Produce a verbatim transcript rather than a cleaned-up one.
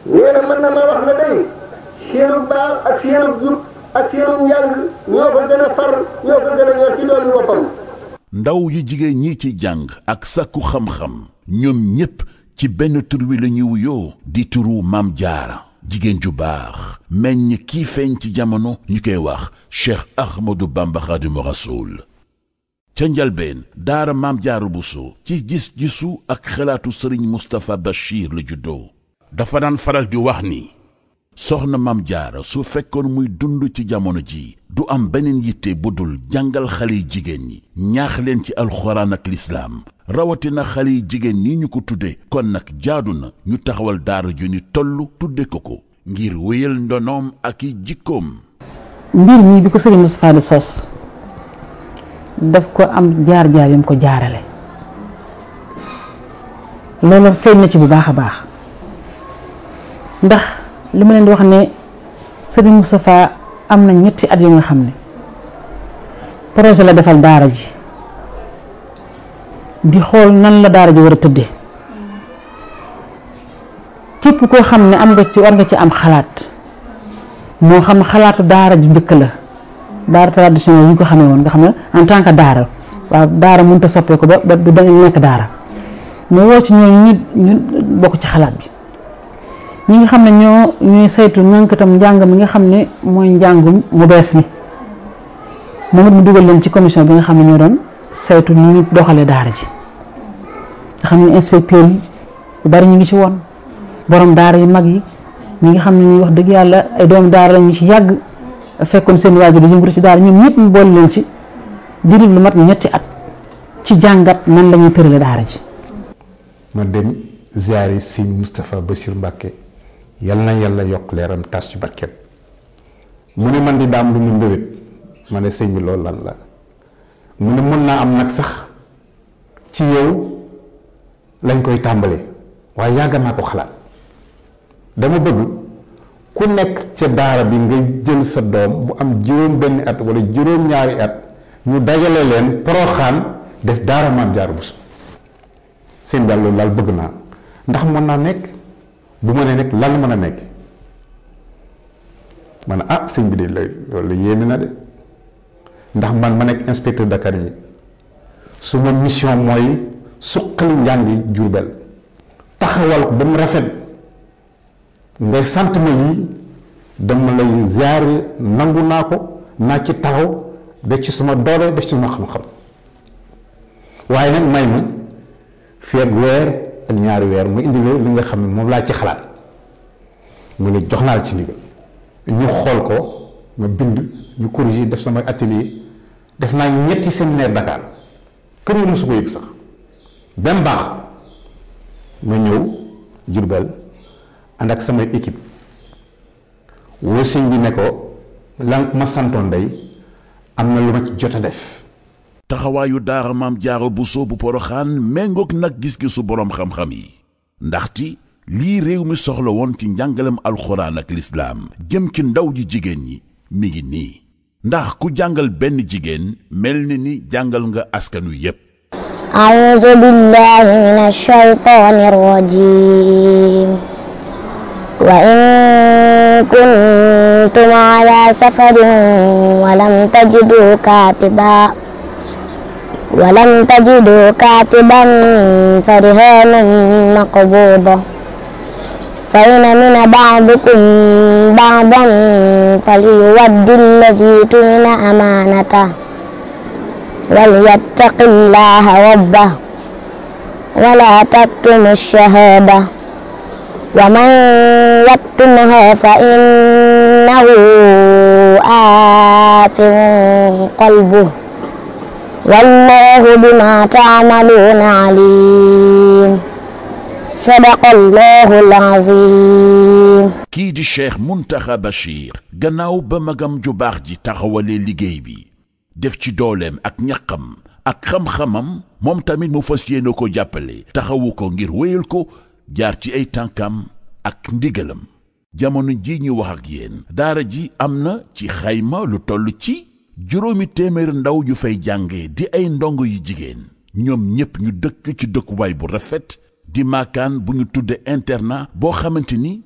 nee na mën na ma wax na day seenu baax ak seenu jub ak seenu njàng ñoo ko gën a far ñoo ko gën a ñor ci doomi boppam. ndaw yu jigéen ñi ci jàng ak sàkku xam-xam ñoom ñépp ci benn tur wi la ñuy wuyoo di turu Maam Jaara jigéen ju baax meññ kii feeñ ci jamono ñu koy wax Cheikh Ahmadou Bamba Khadimu Rasoul ca njalbeen daara Maam Jaara Buso ci gis-gisu ak xalaatu Sëriñ Moustapha Bachir la juddoo dafa daan faral di wax ni soxna Maam Jaara su fekkoon muy dund ci jamono ji du am beneen yitte bu dul jàngal xale yi jigéen ñi ñaax leen ci alxuraan ak lislaam rawatina xale yi jigéen ñi ñu ko tudde kon nag jaadu na ñu taxawal daara ju ni toll tudde ko ko ngir wéyal ndonoom ak i jikkoom. mbir mi bi ko sëriñ Moustapha di sos daf ko am jaar-jaar yam ko jaarale loolu feeñ na ci bu baax a baax ndax li ma leen di wax ne sëriñ Moustapha am na ñetti at yu nga xam ne projet la defal daara ji di xool nan la daara ji war a tëddee képp koo xam ne am nga ci war nga ci am xalaat moo xam xalaatu daara ju njëkk la daara traditionnelle yi ñu ko xamee woon nga xam ne en tant que daara waaw daara mënut a soppeeku ba ba du da nekk daara mu woo ci ñoom ñu ñu bokk ci xalaat bi ñi nga xam ne ñoo ñuy saytu ñànkatam njàng mi nga xam ne mooy njàngum mu bees mi moom it mu dugal leen ci commission bi nga xam ne ñoo doon saytu ni ñu doxalee daara ji nga xam ne inspecteur yi yu bari ñu ngi ci woon borom daara yu mag yi ñi nga xam ne ñuy wax dëgg yàlla ay doomu daara la ñu ci yàgg fekkoon seen waajur di yëngatu ci daara ñoom ñëpp mu boole leen ci diiru lu mat ñetti at ci jàngat nan la ñuy tërale daara ji. ma dem ziyaari sëñ Moustapha Bassir Mbacke yal na yàlla yokk leeram tas ci barkeem mu ne man di daam lu mu mbébét ma ne sëñ bi loolu lan la mu ne mën naa am nag sax ci yow lañ koy tàmbalee waaye yàgg naa ko xalaat dama bëgg ku nekk ca daara bi nga jël sa doom bu am juróom benn at wala juróom ñaari at ñu dajale leen Poroxaan def daara Maam Jaara Buso seen daal loolu daal bëgg naa ndax mën naa nekk bu ma nee nekk lan mën a nekk man ah sëñ bi de loolu la yéeme na de ndax man ma nekk inspecteur d'académie su ma mission mooy suqali njàngi Jurbel taxawal ko ba mu rafet ngay sant ma lii dama lay ziyaare nangu naa ko naa ci taxaw def ci suma doole def ci suma xam-xam waaye nag may ma fii ak weer ak ñaari weer mu indi li nga xam ne moom laa ci xalaat mu ne jox naa la ci ndigal ñu xool ko ma bind ñu corriger def sama atelier def naa ñetti séminaire Dakar kër yi mosu ko yëg sax benn baax ma ñëw Jurbel ànd ak samay équipe woo sëñ bi ne ko lan ma santoon day am na lu ma ci jot a def. taxawaayu daara Maam Jaara Buso bu Poroxaan méngoog nag gis-gisu boroom xam-xam yi ndaxte lii réew mi soxla woon ci njàngalem alxuraan ak lislaam jëm ci ndaw ji jigéen ñi mi ngi nii ndax ku jàngal benn jigéen mel ni ni jàngal nga askanu yépp. a'uuzu billaahi mina shaytaani rajiim wa in kuntum alaa safarin wa lam tajiduu kaatiban wa lam tajiduu kaatiban farihaanun maqbuuda fa in amina ba'dukum ba'dan falyuwaddi alladhii tumina amaanatahu walyattaqi llaaha rabbahu wa laa taktumu ash-shahaadata wa man yaktumha fa innahu aathimun qalbuhu wallaahu bimaa ta'maluuna aliim. sadaqallahul aziim. kii di Cheikh Mountakha Bachir gannaaw ba magam ju baax ji taxawalee liggéey bi def ci dooleem ak ñaqam ak xam-xamam moom tamit mu fas yéene ko jàppale taxawu ko ngir wéyal ko jaar ci ay tànkam ak ndigalam jamono ji ñu wax ak yéen daara ji am na ci xayma lu toll ci juróomi téeméer ndaw yu fay jànge di ay ndongo yu jigéen ñoom ñépp ñu dëkk ci dëkkuwaay bu rafet di maakaan bu ñu tudde internat boo xamante ni